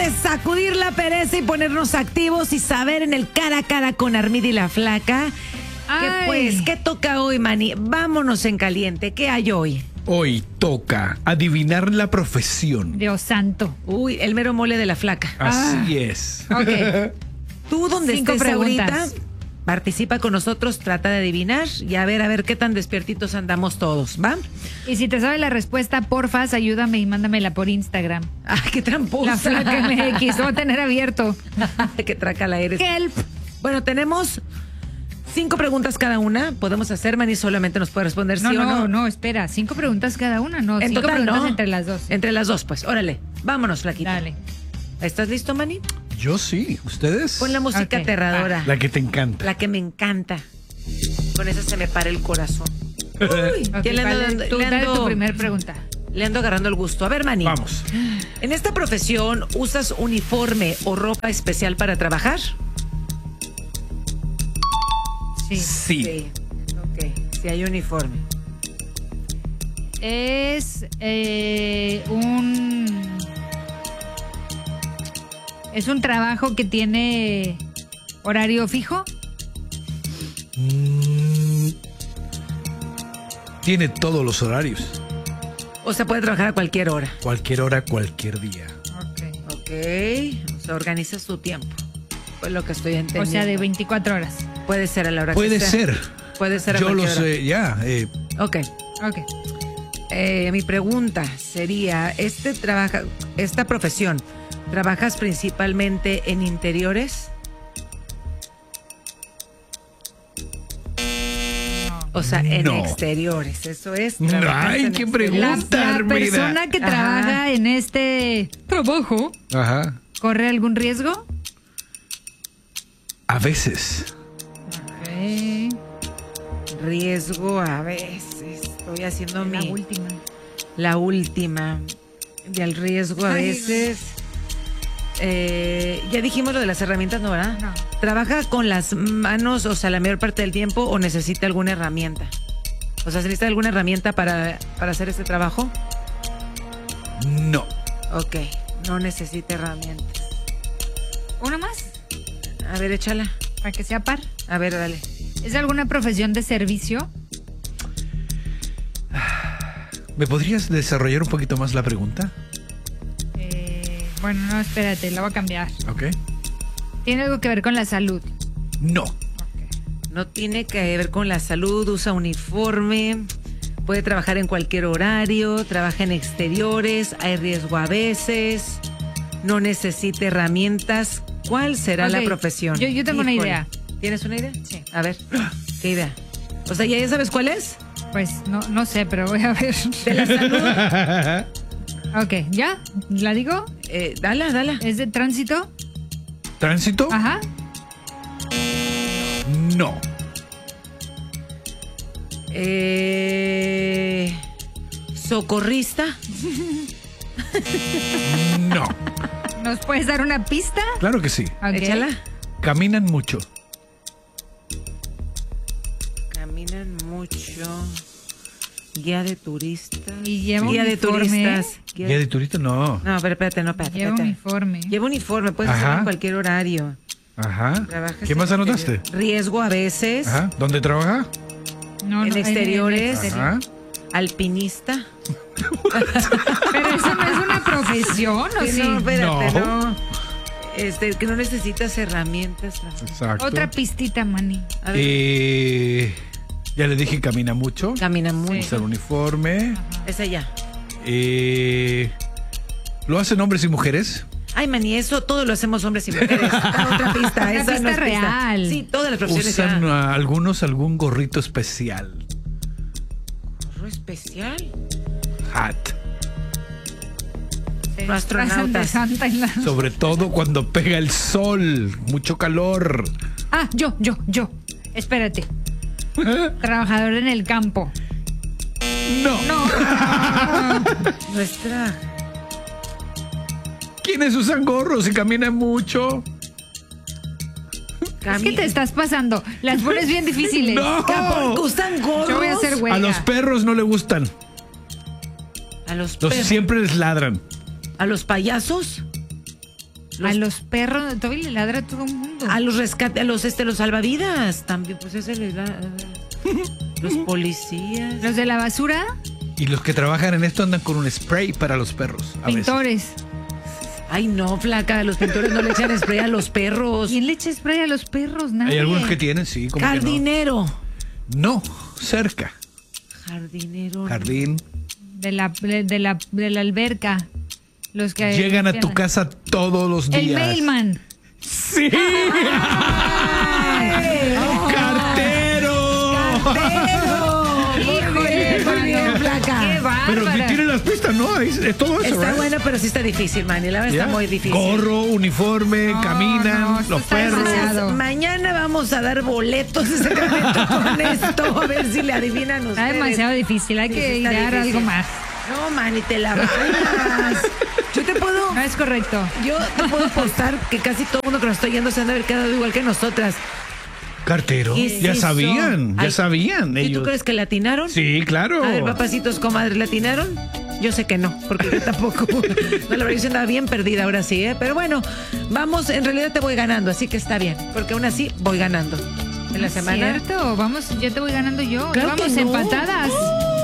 de sacudir la pereza y ponernos activos y saber en el cara a cara con Armida y la Flaca. ¿Qué toca hoy, Manny? Vámonos en caliente. ¿Qué hay hoy? Hoy toca adivinar la profesión. Dios santo. Uy, el mero mole de la Flaca. Así es. Ok. Tú donde 5 estés preguntas. ahorita, participa con nosotros, trata de adivinar y a ver qué tan despiertitos andamos todos, ¿va? Y si te sabes la respuesta, porfas, ayúdame y mándamela por Instagram. ¡Ay, qué tramposa! La Flaca MX, lo voy a tener abierto. ¡Qué trácala eres! Help. Bueno, tenemos 5 preguntas cada una. Podemos hacer, Manny, solamente nos puede responder sí o no. No, espera. 5 preguntas cada una, no. En 5 total, preguntas ¿no? entre las dos. Entre las dos, pues. Órale, vámonos, Flaquita. Dale. ¿Estás listo, Manny? Yo sí. ¿Ustedes? Pon la música Ok. aterradora. La que te encanta. La que me encanta. Con esa se me para el corazón. Uy, Ok, ya le ando, vale, tú dale tu primer pregunta. le ando agarrando el gusto. A ver, Manny. Vamos. ¿En esta profesión usas uniforme o ropa especial para trabajar? Sí. Sí. Ok, sí hay uniforme. Es un trabajo que tiene horario fijo. Tiene todos los horarios. O sea, puede trabajar a cualquier hora. Cualquier hora, cualquier día. Ok, o sea, organizas tu tiempo. Pues lo que estoy entendiendo. O sea, de 24 horas. Puede ser a la hora Puede que sea. ser. Puede ser a Yo lo cualquier hora. sé, ya. Ok. Ok. Mi pregunta sería, esta profesión, ¿trabajas principalmente en interiores? O sea, en No. exteriores, eso es. trabajas Ay, en qué exteriores. pregunta. La Armida. persona que Ajá. trabaja en este trabajo, Ajá. ¿corre algún riesgo? A veces. Riesgo a veces. Estoy haciendo La última. la última. Y el riesgo a Ay, veces. Ya dijimos lo de las herramientas, ¿no, verdad? No. ¿Trabaja con las manos, o sea, la mayor parte del tiempo, o necesita alguna herramienta? O sea, ¿se necesita alguna herramienta para hacer este trabajo? No. Ok, no necesita herramientas. ¿Una más? A ver, échala. Para que sea par. A ver, dale. ¿Es alguna profesión de servicio? ¿Me podrías desarrollar un poquito más la pregunta? Bueno, no, espérate, la voy a cambiar. Ok. ¿Tiene algo que ver con la salud? No. No tiene que ver con la salud, usa uniforme, puede trabajar en cualquier horario, trabaja en exteriores, hay riesgo a veces, no necesita herramientas. ¿Cuál será Ok, la profesión? yo tengo una idea. ¿Tienes una idea? Sí. A ver, ¿qué idea? O sea, ¿ya sabes cuál es? Pues no sé, pero voy a ver. De la salud. Ok, ¿ya? ¿La digo? Dala. ¿Es de tránsito? ¿Tránsito? Ajá. No. ¿Socorrista? No. ¿Nos puedes dar una pista? Claro que sí. Ok. Échala. Caminan mucho. Caminan mucho. Guía de turistas. Y lleva Guía de uniforme. turistas. ¿Guía de turista? No. No, pero espérate. Lleva uniforme. Lleva uniforme, puedes Ajá. hacerlo en cualquier horario. Ajá. Trabajas ¿Qué más en anotaste? exterior. Riesgo a veces. Ajá. ¿Dónde trabaja? No, En exteriores. en exterior. Ajá. Alpinista. Pero eso no es una profesión, ¿o Que sí? No, espérate, No. no. Que no necesitas herramientas. Exacto. Otra pistita, Manny. A ver, Ya le dije camina mucho. camina mucho. Usa el uniforme. Esa ya. ¿Lo hacen hombres y mujeres? Ay, Manny, eso todo lo hacemos hombres y mujeres. Otra pista. Una Esa no pista es real. Sí, todas las profesiones. ¿Usan ya. algunos algún gorrito especial? ¿Gorro especial? Hat. Se Los astronautas. disfrazan de Santa en la... Sobre todo cuando pega el sol. Mucho calor. Ah, yo. Espérate. Trabajador en el campo. No. Nuestra. ¿Quiénes usan gorros y caminan mucho? Es que te estás pasando. Las pones bien difíciles. No. Porque usan gorros. Yo voy a hacer huelga. A los perros no le gustan. A los Los perros. siempre les ladran. ¿A los payasos? A los perros, todavía le ladra a todo el mundo. A los rescates, a los salvavidas también, pues ese les da. Los policías. Los de la basura, Y los que trabajan en esto andan con un spray para los perros. A veces. pintores. Ay, no, flaca, los pintores no le echan spray a los perros. ¿Quién le echa spray a los perros? Nadie. Hay algunos que tienen, sí. Como Jardinero. que no. No, cerca. Jardinero. Jardín. De la alberca. Los que Llegan a tu casa todos los días. El mailman. ¡Sí! ¡Ay! ¡Cartero! Híjole, Muy bien, flaca. Qué Pero bárbara. sí tiene las pistas, ¿no? Es todo eso, Está ¿verdad? bueno, pero sí está difícil, Manny. La verdad ¿Ya? está muy difícil. Gorro, uniforme, No, caminan, no, esto los está perros. demasiado. Mañana vamos a dar boletos de Sacramento con esto, a ver si le adivinan ustedes. Está demasiado difícil. Hay Sí, que sí está idear difícil. algo más. No, Manny, te la vayas. Yo te puedo... No es correcto. Yo te puedo apostar que casi todo el mundo que nos está yendo se han de haber quedado igual que nosotras. Cartero. ¿Qué es Ya eso? sabían, ya Ay, sabían ¿Y ellos. tú crees que le atinaron? Sí, claro. A ver, papacitos, comadres, ¿le atinaron? Yo sé que no, porque yo tampoco. No, la verdad, yo andaba bien perdida ahora sí, ¿eh? Pero bueno, vamos, en realidad te voy ganando, así que está bien, porque aún así voy ganando. En la semana. ¿Cierto? Vamos, ya te voy ganando yo. Claro Vamos que no. empatadas.